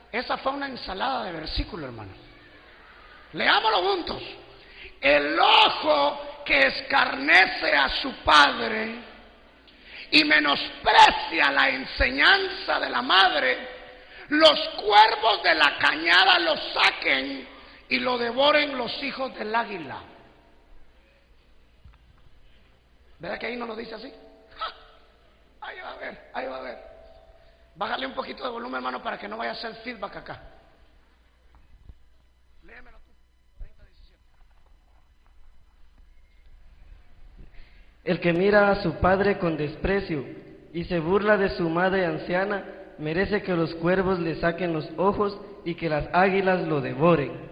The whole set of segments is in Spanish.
Esa fue una ensalada de versículos, hermano. Leámoslo juntos. El ojo que escarnece a su padre y menosprecia la enseñanza de la madre, los cuervos de la cañada lo saquen y lo devoren los hijos del águila. ¿Verdad que ahí no lo dice así? Ahí va a ver, ahí va a ver. Bájale un poquito de volumen, hermano, para que no vaya a hacer feedback acá. Léemelo tú. 30:17. El que mira a su padre con desprecio y se burla de su madre anciana, merece que los cuervos le saquen los ojos y que las águilas lo devoren.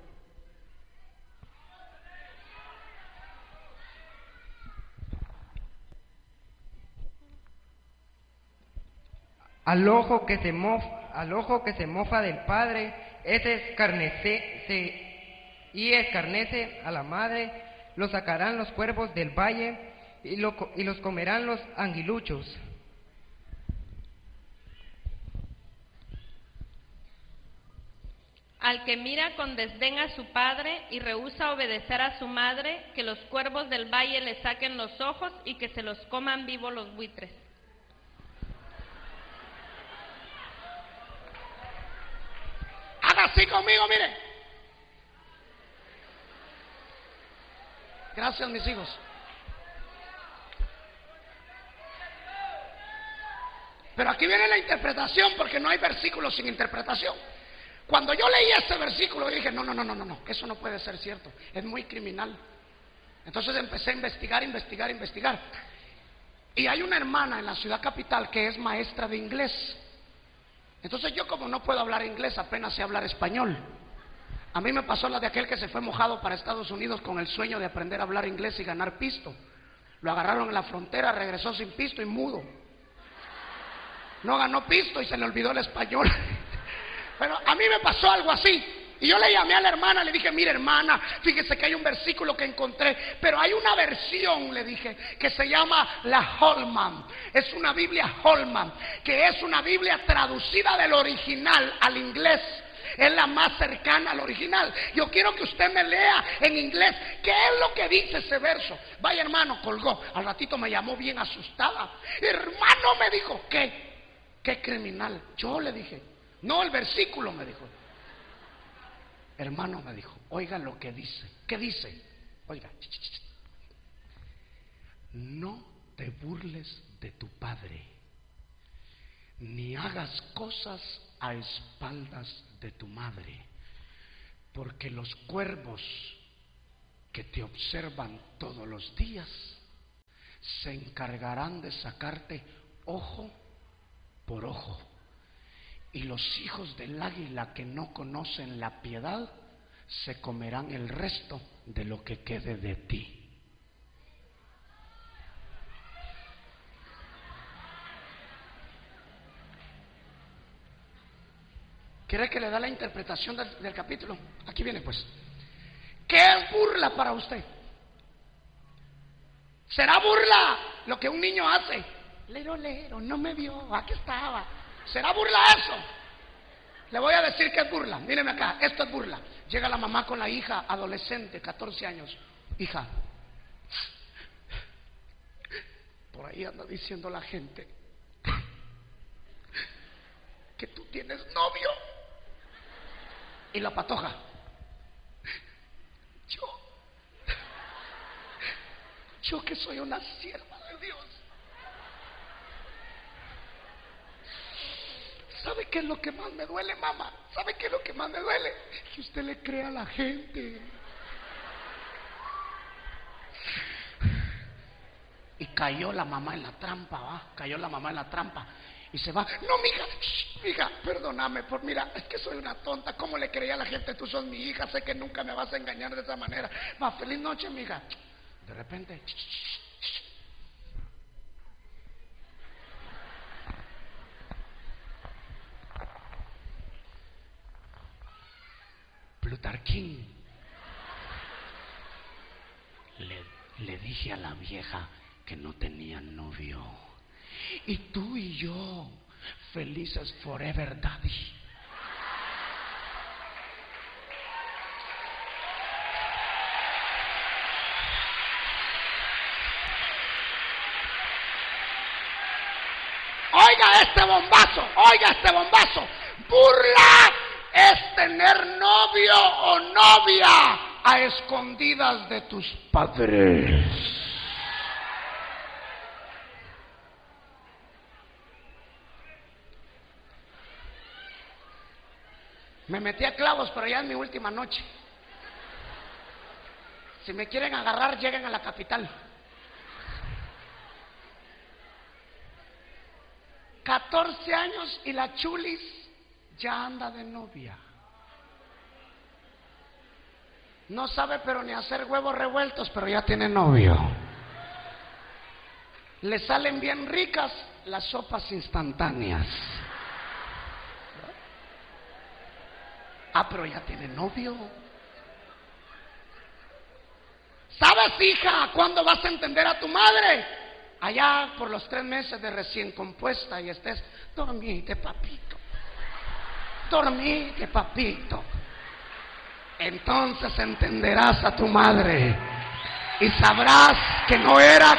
Al ojo que se mofa del padre, ese escarnece a la madre, lo sacarán los cuervos del valle y los comerán los anguiluchos. Al que mira con desdén a su padre y rehúsa obedecer a su madre, que los cuervos del valle le saquen los ojos y que se los coman vivos los buitres. Haga así conmigo, mire. Gracias, mis hijos. Pero aquí viene la interpretación, porque no hay versículos sin interpretación. Cuando yo leí ese versículo, yo dije, no, eso no puede ser cierto, es muy criminal. Entonces empecé a investigar. Y hay una hermana en la ciudad capital que es maestra de inglés. Entonces yo, como no puedo hablar inglés, apenas sé hablar español. A mí me pasó la de aquel que se fue mojado para Estados Unidos con el sueño de aprender a hablar inglés y ganar pisto. Lo agarraron en la frontera, regresó sin pisto y mudo. No ganó pisto y se le olvidó el español. Pero a mí me pasó algo así. Y yo le llamé a la hermana, le dije, mire hermana, fíjese que hay un versículo que encontré, pero hay una versión, le dije, que se llama la Holman. Es una Biblia Holman, que es una Biblia traducida del original al inglés. Es la más cercana al original. Yo quiero que usted me lea en inglés qué es lo que dice ese verso. Vaya, hermano, colgó. Al ratito me llamó bien asustada. Hermano, me dijo, ¿qué criminal? Yo le dije, no, el versículo, me dijo. Hermano, me dijo, oiga lo que dice. ¿Qué dice? Oiga, no te burles de tu padre, ni hagas cosas a espaldas de tu madre, porque los cuervos que te observan todos los días se encargarán de sacarte ojo por ojo, y los hijos del águila que no conocen la piedad se comerán el resto de lo que quede de ti. ¿Quiere que le da la interpretación del capítulo? Aquí viene pues. ¿Qué es burla para usted? ¿Será burla lo que un niño hace? Lero, no me vio, aquí estaba. ¿Será burla eso? Le voy a decir que es burla. Míreme acá, esto es burla. Llega la mamá con la hija adolescente, 14 años. Hija, por ahí anda diciendo la gente que tú tienes novio. Y la patoja, yo que soy una sierva de Dios. ¿Sabe qué es lo que más me duele, mamá? ¿Sabe qué es lo que más me duele? Que usted le crea a la gente. Y cayó la mamá en la trampa, ¿va? Cayó la mamá en la trampa. Y se va. No, mija, perdóname, mira, es que soy una tonta. ¿Cómo le creía a la gente? Tú sos mi hija, sé que nunca me vas a engañar de esa manera. Va, feliz noche, mija. De repente, Plutarquín, le dije a la vieja que no tenía novio. Y tú y yo, felices forever, daddy. este bombazo, oiga este bombazo. Burla es tener novio o novia a escondidas de tus padres. Me metí a clavos, pero ya es mi última noche. Si me quieren agarrar, lleguen a la capital. 14 años y la chulis ya anda de novia. No sabe pero ni hacer huevos revueltos, pero ya tiene novio. Le salen bien ricas las sopas instantáneas. Ah, pero ya tiene novio. ¿Sabes, hija, cuándo vas a entender a tu madre? Allá por los 3 meses de recién compuesta y estés, dormite, papito. Dormite, papito. Entonces entenderás a tu madre y sabrás que no era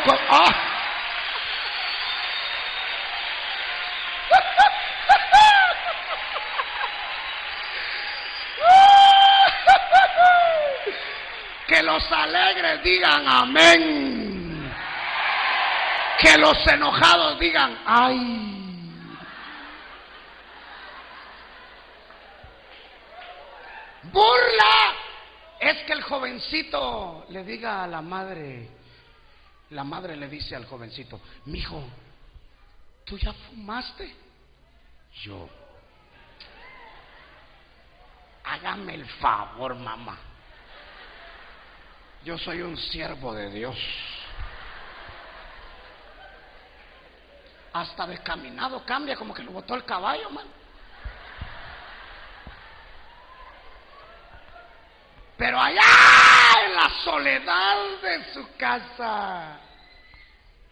Que los alegres digan amén. Que los enojados digan ay. Burla es que el jovencito le diga a la madre le dice al jovencito: mijo, ¿tú ya fumaste? Yo: hágame el favor, mamá. Yo soy un siervo de Dios. Hasta de caminado cambia, como que lo botó el caballo, man. Pero allá en la soledad de su casa,